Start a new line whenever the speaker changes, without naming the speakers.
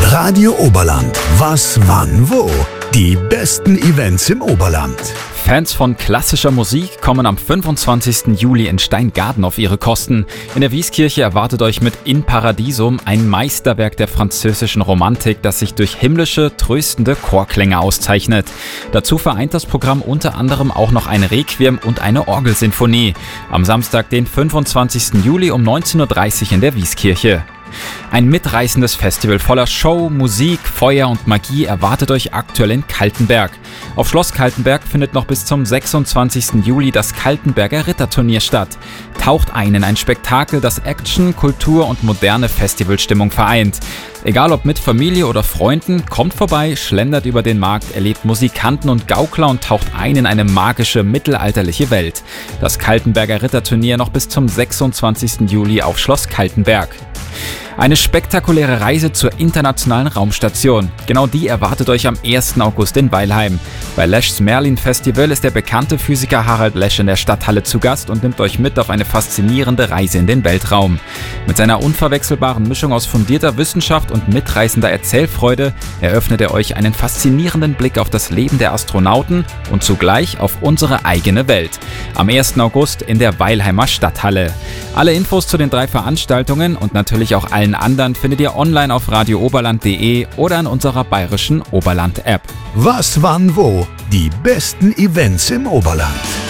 Radio Oberland. Was, wann, wo? Die besten Events im Oberland.
Fans von klassischer Musik kommen am 25. Juli in Steingaden auf ihre Kosten. In der Wieskirche erwartet euch mit In Paradisum ein Meisterwerk der französischen Romantik, das sich durch himmlische, tröstende Chorklänge auszeichnet. Dazu vereint das Programm unter anderem auch noch ein Requiem und eine Orgelsinfonie. Am Samstag, den 25. Juli um 19.30 Uhr in der Wieskirche. Ein mitreißendes Festival voller Show, Musik, Feuer und Magie erwartet euch aktuell in Kaltenberg. Auf Schloss Kaltenberg findet noch bis zum 26. Juli das Kaltenberger Ritterturnier statt. Taucht ein in ein Spektakel, das Action, Kultur und moderne Festivalstimmung vereint. Egal ob mit Familie oder Freunden, kommt vorbei, schlendert über den Markt, erlebt Musikanten und Gaukler und taucht ein in eine magische, mittelalterliche Welt. Das Kaltenberger Ritterturnier noch bis zum 26. Juli auf Schloss Kaltenberg. Eine spektakuläre Reise zur internationalen Raumstation. Genau die erwartet euch am 1. August in Weilheim. Bei Lesch's Merlin Festival ist der bekannte Physiker Harald Lesch in der Stadthalle zu Gast und nimmt euch mit auf eine faszinierende Reise in den Weltraum. Mit seiner unverwechselbaren Mischung aus fundierter Wissenschaft und mitreißender Erzählfreude eröffnet er euch einen faszinierenden Blick auf das Leben der Astronauten und zugleich auf unsere eigene Welt. Am 1. August in der Weilheimer Stadthalle. Alle Infos zu den 3 Veranstaltungen und natürlich auch allen anderen findet ihr online auf radiooberland.de oder in unserer bayerischen Oberland-App.
Was, wann, wo? Die besten Events im Oberland.